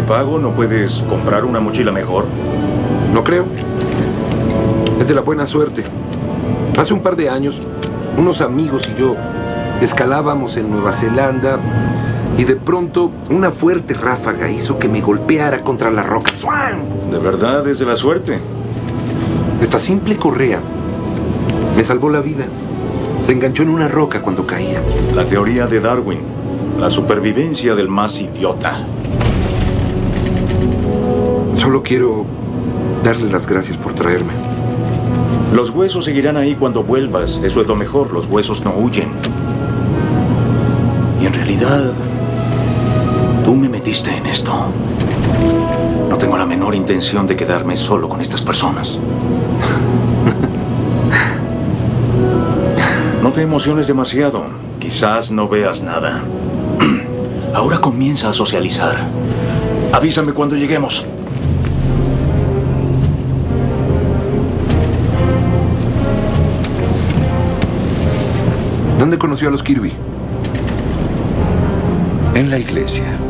pago, ¿no puedes comprar una mochila mejor? No creo. Es de la buena suerte. Hace un par de años, unos amigos y yo escalábamos en Nueva Zelanda y de pronto una fuerte ráfaga hizo que me golpeara contra la roca. ¡Swan! ¿De verdad es de la suerte? Esta simple correa me salvó la vida. Se enganchó en una roca cuando caía. La teoría de Darwin. La supervivencia del más idiota. Solo quiero darle las gracias por traerme. Los huesos seguirán ahí cuando vuelvas. Eso es lo mejor. Los huesos no huyen. Y en realidad, tú me metiste en esto. No tengo la menor intención de quedarme solo con estas personas. No te emociones demasiado. Quizás no veas nada. Ahora comienza a socializar. Avísame cuando lleguemos. ¿Dónde conoció a los Kirby? En la iglesia.